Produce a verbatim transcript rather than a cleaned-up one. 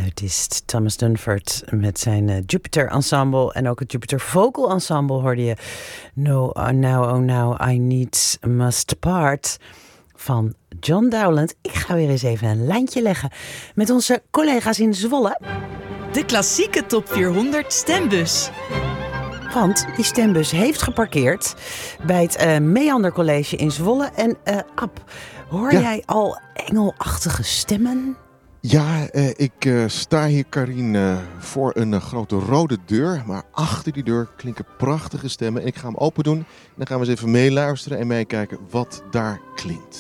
fluitist Thomas Dunford met zijn uh, Jupiter Ensemble en ook het Jupiter Vocal Ensemble hoorde je No, oh Now, Oh Now, I Need Must Part van John Dowland. Ik ga weer eens even een lijntje leggen met onze collega's in Zwolle. De klassieke top vierhonderd stembus. Want die stembus heeft geparkeerd bij het uh, Meander College in Zwolle. En uh, Ab, hoor ja. jij al engelachtige stemmen? Ja, eh, ik uh, sta hier, Karien, uh, voor een uh, grote rode deur. Maar achter die deur klinken prachtige stemmen. En ik ga hem open doen. En dan gaan we eens even meeluisteren en meekijken wat daar klinkt.